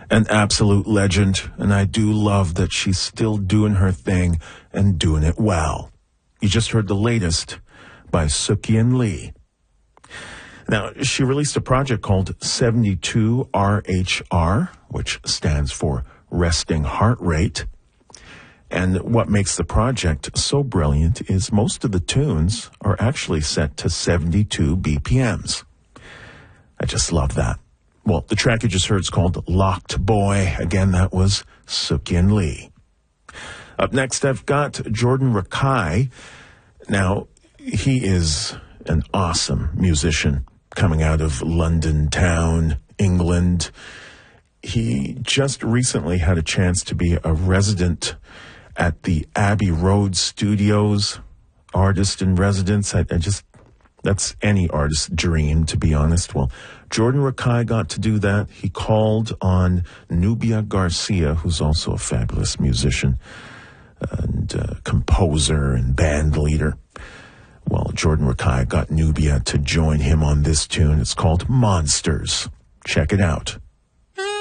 An absolute legend, and I do love that she's still doing her thing and doing it well. You just heard the latest by Sukyin Lee. Now, she released a project called 72RHR, which stands for Resting Heart Rate. And what makes the project so brilliant is most of the tunes are actually set to 72 BPMs. I just love that. Well, the track you just heard is called Locked Boy. Again, that was Sukyin Lee. Up next, I've got Jordan Rakei. Now, he is an awesome musician coming out of London town, England. He just recently had a chance to be a resident at the Abbey Road Studios, artist in residence. That's any artist's dream, to be honest. Well, Jordan Rakei got to do that. He called on Nubia Garcia, who's also a fabulous musician and composer and band leader. Well, Jordan Rakei got Nubia to join him on this tune. It's called Monsters. Check it out.